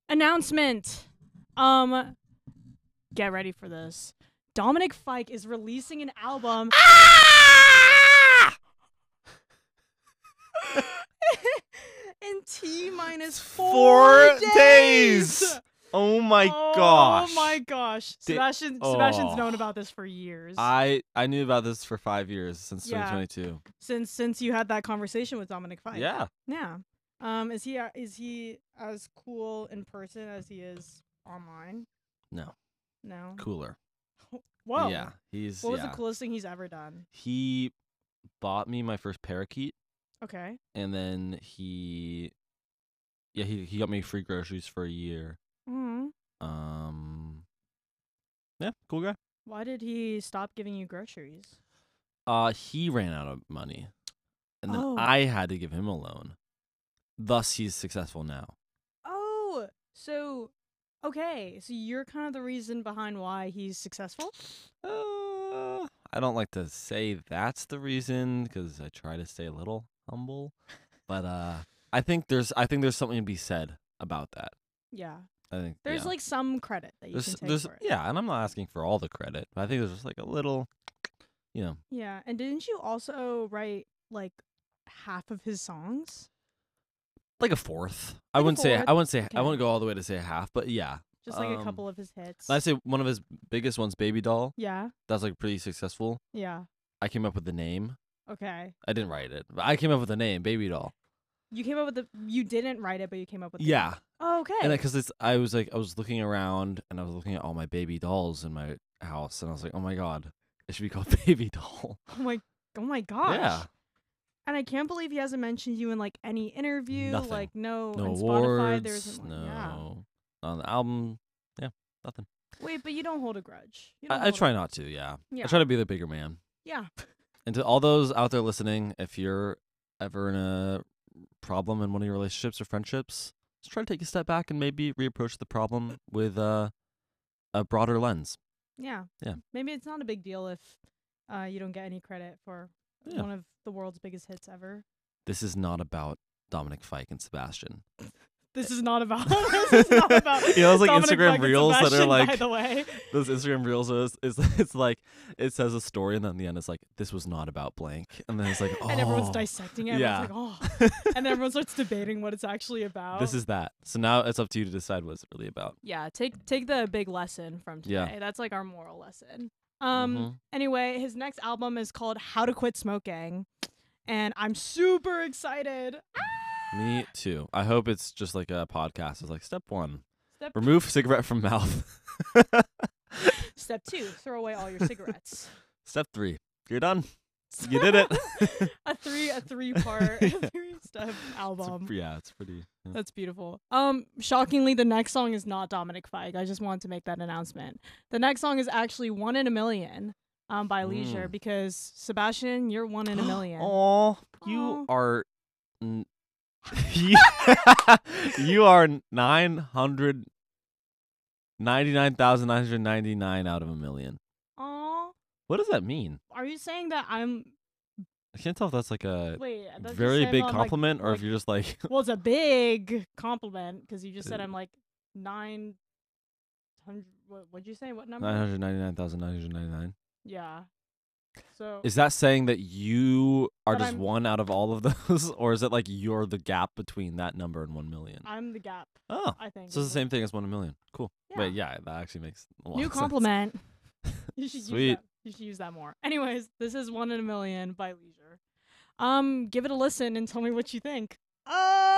Announcement. Get ready for this. Dominic Fike is releasing an album in T-minus 4 days. Oh my Oh gosh. my gosh. Sebastian's known about this for years. I knew about this for 5 years, since Yeah. 2022. Since you had that conversation with Dominic Fike. Yeah. Yeah. Is he as cool in person as he is online? No. No. Cooler. Whoa. Yeah. What was the coolest thing he's ever done? He bought me my first parakeet, Okay. and then he got me free groceries for a year. Mm-hmm. Yeah, cool guy. Why did he stop giving you groceries? He ran out of money, and then Oh. I had to give him a loan. Thus, he's successful now. Oh, so okay, so you're kind of the reason behind why he's successful? I don't like to say that's the reason, because I try to stay a little humble, but I think there's something to be said about that. Yeah. I think There's like some credit that you can take for it. Yeah, and I'm not asking for all the credit, but I think there's just like a little, Yeah, and didn't you also write like half of his songs? like a fourth. Like a fourth? I wouldn't Okay. go all the way to say a half, but yeah. Just like a couple of his hits. I'd say one of his biggest ones, Baby Doll. Yeah. That's like pretty successful. Yeah. I came up with the name. Okay. I didn't write it, but I came up with the name, Baby Doll. You came up with you didn't write it, but you came up with Yeah. Oh, okay. And because I was looking around and I was looking at all my baby dolls in my house, and I was like, oh my god, it should be called Baby Doll. Oh my gosh. Yeah. And I can't believe he hasn't mentioned you in like any interview. Nothing. Like no No on Spotify. awards. There isn't one. Yeah. No. On the album. Yeah. Nothing. Wait, but you don't hold a grudge. You don't I hold try a- not to. Yeah. Yeah. I try to be the bigger man. Yeah. And to all those out there listening, if you're ever in a problem in one of your relationships or friendships, just try to take a step back and maybe reapproach the problem with a broader lens. Yeah. Yeah. Maybe it's not a big deal if you don't get any credit for Yeah. one of the world's biggest hits ever. This is not about Dominic Fike and Sebastian. This is not about. This is not about. You know, those like Dominic Instagram Fike and reels that are Sebastian, like By the way. those Instagram reels are it's like it says a story and then at the end it's like this was not about blank, and then it's like, oh, And everyone's dissecting it. Yeah. Everyone's like, oh. And then everyone starts debating what it's actually about. this is that. So now it's up to you to decide what it's really about. Yeah, take the big lesson from today. Yeah. That's like our moral lesson. Mhm. Anyway, his next album is called How to Quit Smoking, and I'm super excited. Me too. I hope it's just like a podcast. It's like step 1, Step remove cigarette from mouth. Step 2, throw away all your cigarettes. Step 3, you're done. You did it. a three-part 3-step album. Yeah, it's pretty. Yeah. That's beautiful. Shockingly, the next song is not Dominic Fike. I just wanted to make that announcement. The next song is actually 1 in a Million by Leisure, because Sebastian, you're 1 in a million. Oh, Aw. you are. You are 999,999 out of a million. Aw. What does that mean? Are you saying that I'm I can't tell if that's like a wait? That's very just saying big I'm, compliment or if like- you're just like Well, it's a big compliment because you just said I'm like 900. What'd you say? What number? 999,999. Yeah. So Is that saying that you are But just I'm- one out of all of those, or is it like you're the gap between that number and 1 million? I'm the gap. Oh, I think. so it's is the same thing as 1 in a million. Cool. Yeah. Wait, yeah, that actually makes a lot New of sense. compliment. You should Sweet. use that. You should use that more. Anyways, this is 1 in a Million by Leisure. Give it a listen and tell me what you think.